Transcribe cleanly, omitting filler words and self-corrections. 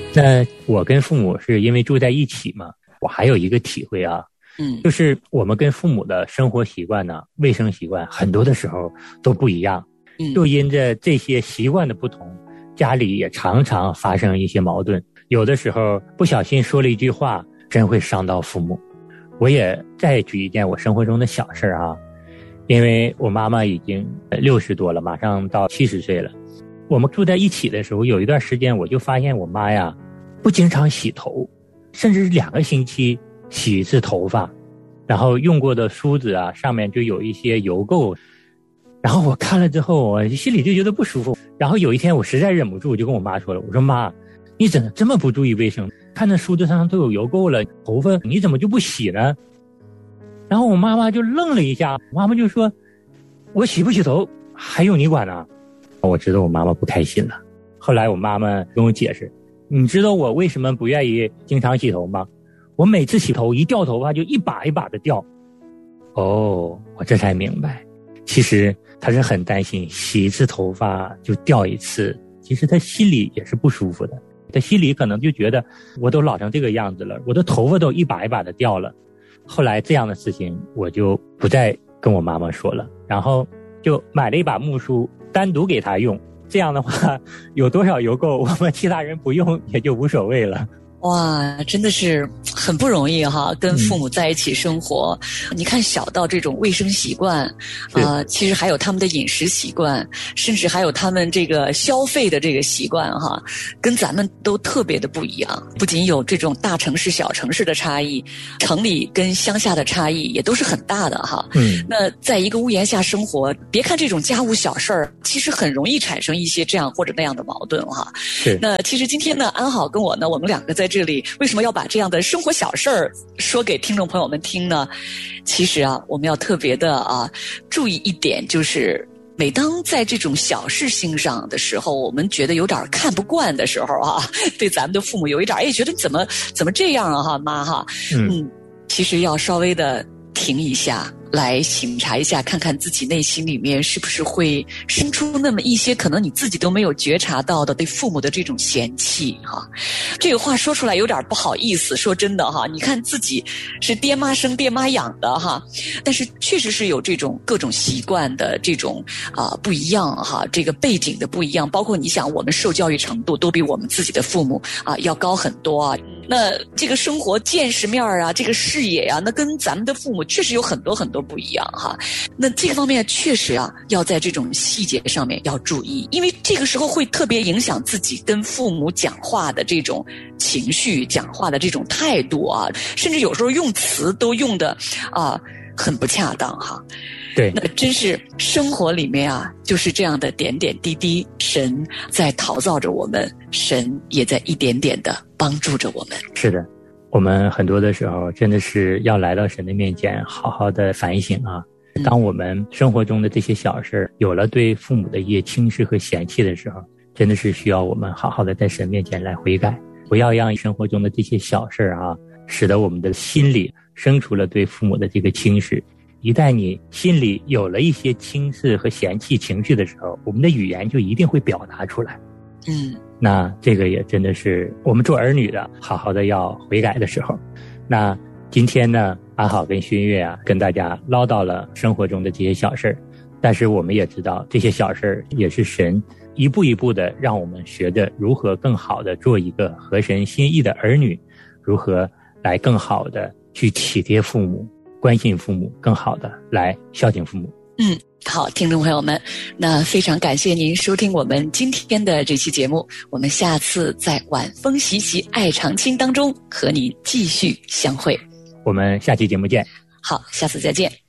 那我跟父母是因为住在一起嘛，我还有一个体会啊，就是我们跟父母的生活习惯呢、卫生习惯很多的时候都不一样，就因着这些习惯的不同，家里也常常发生一些矛盾，有的时候不小心说了一句话，真会伤到父母。我也再举一件我生活中的小事啊，因为我妈妈已经60多了，马上到70岁了。我们住在一起的时候，有一段时间我就发现我妈呀，不经常洗头，甚至是2个星期洗一次头发，然后用过的梳子啊，上面就有一些油垢。然后我看了之后，我心里就觉得不舒服。然后有一天我实在忍不住，我就跟我妈说了，我说妈，你怎么这么不注意卫生？看那梳子上都有油垢了，头发你怎么就不洗呢？然后我妈妈就愣了一下，妈妈就说，我洗不洗头还用你管呢？我知道我妈妈不开心了。后来我妈妈跟我解释，你知道我为什么不愿意经常洗头吗？我每次洗头一掉头发就一把一把的掉。哦，我这才明白，其实她是很担心洗一次头发就掉一次，其实她心里也是不舒服的。她心里可能就觉得我都老成这个样子了，我的头发都一把一把的掉了。后来这样的事情我就不再跟我妈妈说了，然后就买了一把木梳单独给她用，这样的话有多少油垢我们其他人不用也就无所谓了。 哇，真的是很不容易哈，跟父母在一起生活。你看小到这种卫生习惯，其实还有他们的饮食习惯，甚至还有他们这个消费的这个习惯哈，跟咱们都特别的不一样。不仅有这种大城市小城市的差异，城里跟乡下的差异也都是很大的哈。那在一个屋檐下生活，别看这种家务小事儿，其实很容易产生一些这样或者那样的矛盾哈。那其实今天呢，安好跟我呢，我们2个在这里为什么要把这样的生活小事儿说给听众朋友们听呢？其实啊，我们要特别的注意一点，就是每当在这种小事情上的时候，我们觉得有点看不惯的时候啊，对咱们的父母有一点觉得怎么这样啊妈哈，其实要稍微的停一下，来省察一下，看看自己内心里面是不是会生出那么一些可能你自己都没有觉察到的对父母的这种嫌弃哈。这个话说出来有点不好意思，说真的哈，你看自己是爹妈生爹妈养的哈，但是确实是有这种各种习惯的这种不一样哈，这个背景的不一样，包括你想我们受教育程度都比我们自己的父母要高很多啊。那这个生活见识面啊，这个视野啊，那跟咱们的父母确实有很多很多不一样哈。那这个方面确实要在这种细节上面要注意，因为这个时候会特别影响自己跟父母讲话的这种情绪，讲话的这种态度啊，甚至有时候用词都用的很不恰当哈。 对， 那真是生活里面就是这样的点点滴滴，神在陶造着我们，神也在一点点的帮助着我们。 是的，我们很多的时候真的是要来到神的面前，好好的反省啊。当我们生活中的这些小事有了对父母的一些轻视和嫌弃的时候，真的是需要我们好好的在神面前来悔改，不要让生活中的这些小事使得我们的心里生出了对父母的这个轻视。一旦你心里有了一些轻视和嫌弃情绪的时候，我们的语言就一定会表达出来。那这个也真的是我们做儿女的好好的要悔改的时候。那今天呢，安好跟熏月跟大家唠叨了生活中的这些小事，但是我们也知道这些小事也是神一步一步的让我们学着如何更好的做一个合神心意的儿女，如何来更好的去体贴父母，关心父母，更好的来孝敬父母。 好，听众朋友们，那非常感谢您收听我们今天的这期节目，我们下次在晚风习习爱长青当中和你继续相会。 我们下期节目见。 好，下次再见。